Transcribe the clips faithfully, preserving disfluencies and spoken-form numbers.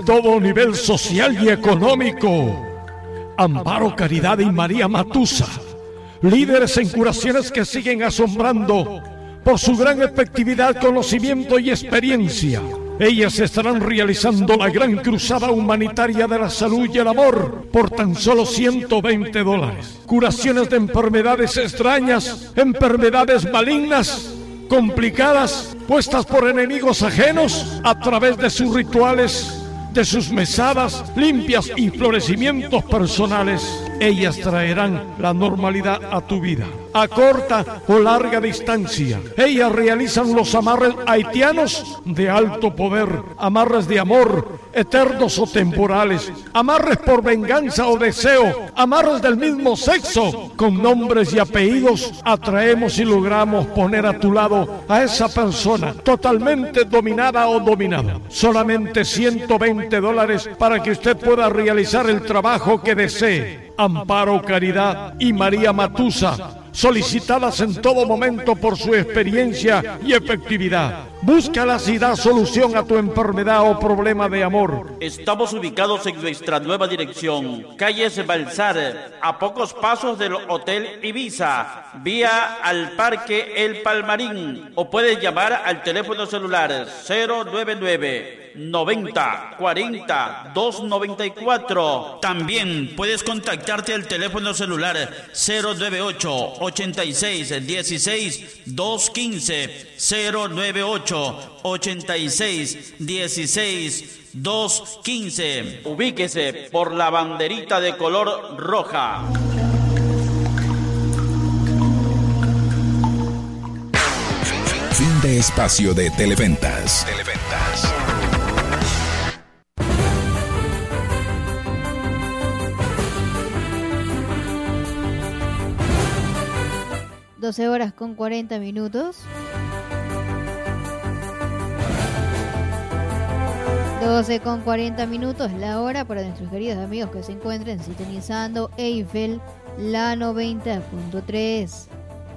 todo nivel social y económico. Amparo Caridad y María Matusa, líderes en curaciones que siguen asombrando por su gran efectividad, conocimiento y experiencia. Ellas estarán realizando la gran cruzada humanitaria de la salud y el amor por tan solo ciento veinte dólares. Curaciones de enfermedades extrañas, enfermedades malignas, complicadas, puestas por enemigos ajenos a través de sus rituales, de sus mesadas limpias y florecimientos personales. Ellas traerán la normalidad a tu vida, a corta o larga distancia. Ellas realizan los amarres haitianos de alto poder, amarres de amor, eternos o temporales, amarres por venganza o deseo, amarres del mismo sexo. Con nombres y apellidos atraemos y logramos poner a tu lado a esa persona totalmente dominada o dominado. Solamente ciento veinte dólares para que usted pueda realizar el trabajo que desee. Amparo Caridad y María Matusa, solicitadas en todo momento por su experiencia y efectividad. Búscalas y da solución a tu enfermedad o problema de amor. Estamos ubicados en nuestra nueva dirección, calle Balsar, a pocos pasos del Hotel Ibiza, vía al Parque El Palmarín, o puedes llamar al teléfono celular cero nueve nueve, noventa, cuarenta, doscientos noventa y cuatro. También puedes contactarte al teléfono celular cero nueve ocho, ochenta y seis, dieciséis, doscientos quince, cero nueve ocho, ochenta y seis, dieciséis, doscientos quince. Ubíquese por la banderita de color roja. Fin de espacio de Televentas. Televentas. doce horas con cuarenta minutos. doce con cuarenta minutos, la hora para nuestros queridos amigos que se encuentren sintonizando Eiffel, la noventa punto tres.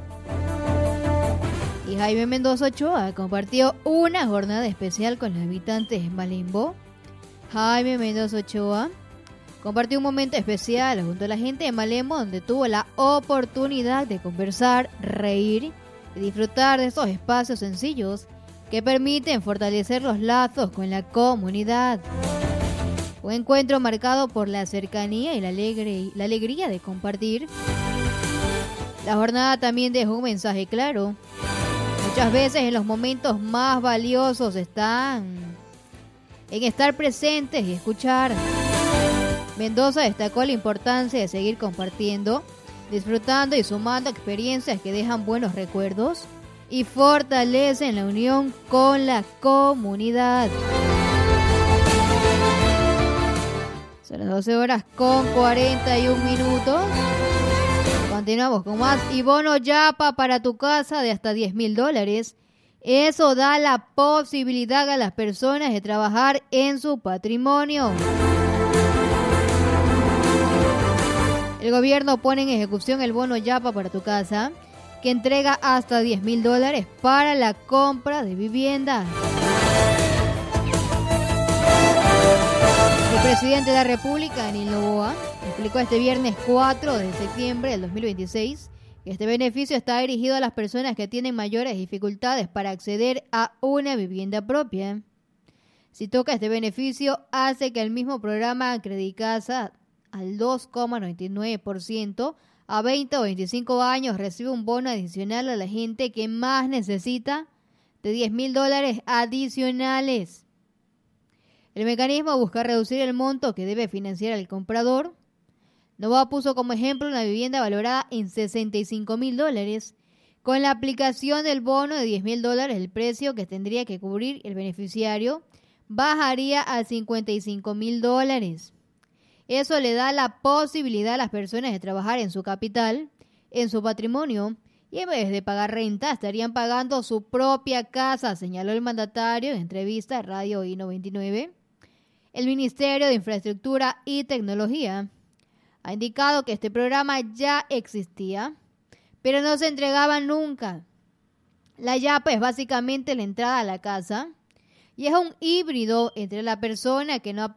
Y Jaime Mendoza Ochoa compartió una jornada especial con los habitantes de Malembo. Jaime Mendoza Ochoa compartió un momento especial junto a la gente de Malembo, donde tuvo la oportunidad de conversar, reír y disfrutar de estos espacios sencillos que permiten fortalecer los lazos con la comunidad. Un encuentro marcado por la cercanía y la, alegre, la alegría de compartir. La jornada también dejó un mensaje claro. Muchas veces en los momentos más valiosos están en estar presentes y escuchar. Mendoza destacó la importancia de seguir compartiendo, disfrutando y sumando experiencias que dejan buenos recuerdos y fortalecen la unión con la comunidad. Son las doce horas con cuarenta y un minutos. Continuamos con más. Y bono Yapa para tu casa de hasta diez mil dólares. Eso da la posibilidad a las personas de trabajar en su patrimonio. El gobierno pone en ejecución el bono Yapa para tu casa, que entrega hasta diez mil dólares para la compra de vivienda. El presidente de la República, Daniel Noboa, explicó este viernes cuatro de septiembre del dos mil veintiséis que este beneficio está dirigido a las personas que tienen mayores dificultades para acceder a una vivienda propia. Si toca este beneficio, hace que el mismo programa Credicasa al dos coma noventa y nueve por ciento a veinte o veinticinco años recibe un bono adicional a la gente que más necesita de diez mil dólares adicionales. El mecanismo busca reducir el monto que debe financiar el comprador. Novoa puso como ejemplo una vivienda valorada en sesenta y cinco mil dólares. Con la aplicación del bono de diez mil dólares, el precio que tendría que cubrir el beneficiario bajaría a cincuenta y cinco mil dólares. Eso le da la posibilidad a las personas de trabajar en su capital, en su patrimonio, y en vez de pagar renta, estarían pagando su propia casa, señaló el mandatario en entrevista a Radio I noventa y nueve. El Ministerio de Infraestructura y Tecnología ha indicado que este programa ya existía, pero no se entregaba nunca. La Yapa es básicamente la entrada a la casa y es un híbrido entre la persona que no aplica